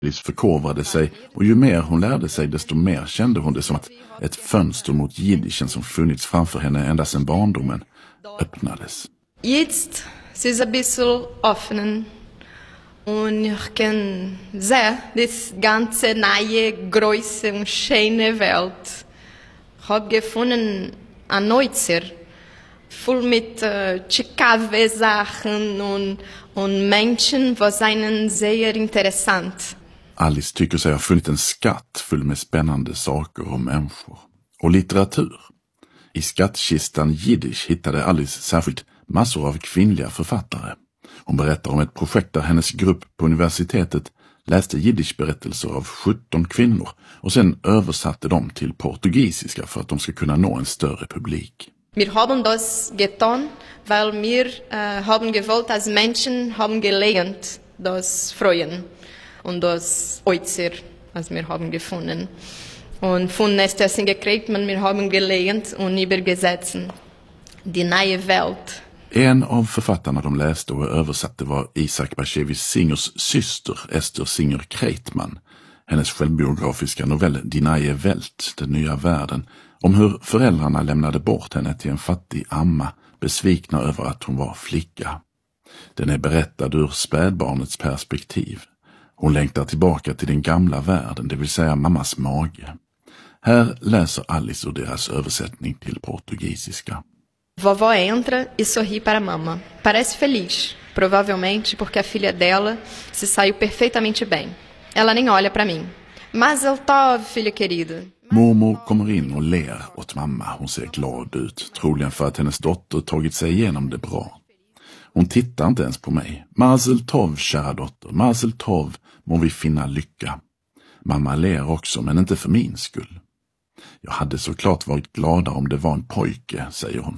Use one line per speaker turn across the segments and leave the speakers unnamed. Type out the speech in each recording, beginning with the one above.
Alice förkovrade sig och ju mer hon lärde sig desto mer kände hon det som att ett fönster mot jiddischen som funnits framför henne ända sedan barndomen öppnades.
Jetzt ist ein bisschen öffnen und ich kann sehen, das ganze neue, große und schöne Welt. Ich habe gefunden ein Neuzer, voll mit ciekawe Sachen und Menschen, was einen sehr interessant.
Alice tycker sig ha funnit en skatt full med spännande saker och människor. Och litteratur. I skattkistan Jiddisch hittade Alice särskilt massor av kvinnliga författare. Hon berättar om ett projekt där hennes grupp på universitetet läste Jiddisch-berättelser av 17 kvinnor och sen översatte dem till portugisiska för att de ska kunna nå en större publik.
Wir haben das getan, weil wir haben gewollt, als Menschen haben gelernt, das Freuen und das Oizer, was wir haben gefunden. Und von Nestessen gekriegt, men wir haben gelernt und übergesetzt die neue Welt.
En av författarna de läste och översatte var Isaac Bashevis Singers syster Esther Singer Kreitman. Hennes självbiografiska novell Die neue Welt, den nya världen, om hur föräldrarna lämnade bort henne till en fattig amma, besvikna över att hon var flicka. Den är berättad ur spädbarnets perspektiv. Hon längtar tillbaka till den gamla världen, det vill säga mammas mage. Här läser Alice ur deras översättning till portugisiska.
Vovó entra e sorri para a mamma. Parece feliz, provavelmente porque a filha dela se saiu perfeitamente bem. Ela nem olha para mim. Mazel tov, filha querida.
Mormor kommer in och ler åt mamma. Hon ser glad ut, troligen för att hennes dotter tagit sig igenom det bra. Hon tittar inte ens på mig. Mazel tov, kära dotter. Mazel tov, må vi finna lycka. Mamma ler också, men inte för min skull. Jag hade såklart varit gladare om det var en pojke, säger hon.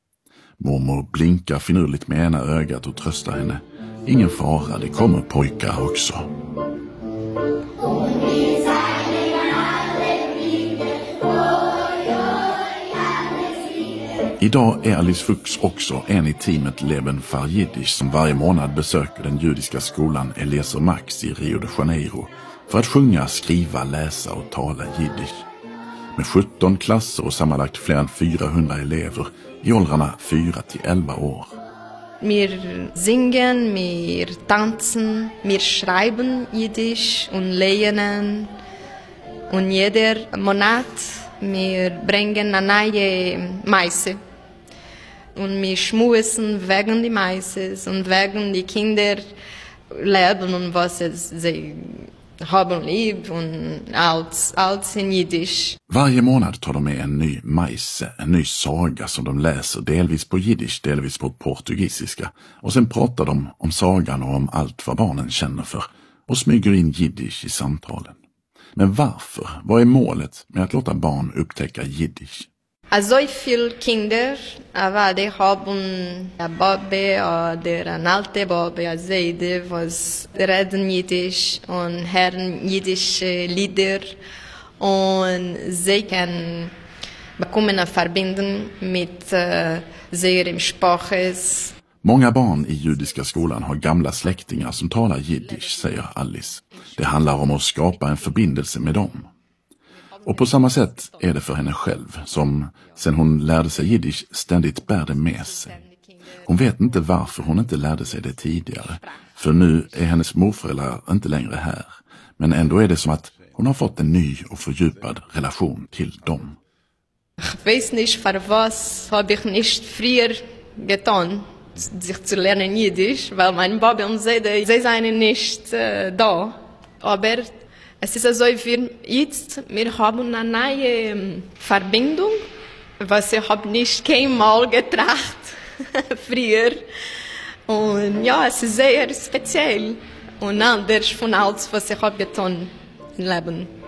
Mormor blinkar finurligt med ena ögat och tröstar henne. Ingen fara, det kommer pojkar också. Idag är Alice Fuchs också en i teamet Leben für Jiddisch som varje månad besöker den judiska skolan Eliezer Max i Rio de Janeiro för att sjunga, skriva, läsa och tala jiddisch. Med 17 klasser och sammanlagt fler än 400 elever i åldrarna 4 till 11 år.
Wir singen, wir tanzen, wir schreiben Jiddisch und lernen. Und jeder Monat wir bringen eine neue Meise. Und wir schmusen wegen die Meises und wegen die Kinder leben und was sie haben lieb und allt in Jiddisch.
Varje månad tar de med en ny majse, en ny saga som de läser delvis på jiddisch, delvis på portugisiska. Och sen pratar de om sagan och om allt vad barnen känner för och smyger in jiddisch i samtalen. Men varför? Vad är målet med att låta barn upptäcka jiddisch?
So viele Kinder, aber die haben eine Bobbe oder eine alte Bobbe, eine Seide, was reden Jiddisch und hören jiddische Lieder und sie können bekommen eine Verbindung mit ihren Spraches.
Många barn i judiska skolan har gamla släktingar som talar jiddisch, säger Alice. Det handlar om att skapa en förbindelse med dem. Och på samma sätt är det för henne själv, som sen hon lärde sig jiddisch ständigt bär det med sig. Hon vet inte varför hon inte lärde sig det tidigare, för nu är hennes morföräldrar inte längre här. Men ändå är det som att hon har fått en ny och fördjupad relation till dem.
Ich weiß nicht, für was habe ich nicht früher getan, sich zu lernen Jiddisch, weil mein Bobby und sie seien nicht da. Aber es ist so, wir haben eine neue Verbindung, was ich habe nicht keinmal getracht früher. Und ja, es ist sehr speziell und anders von alles, was ich habe getan im Leben.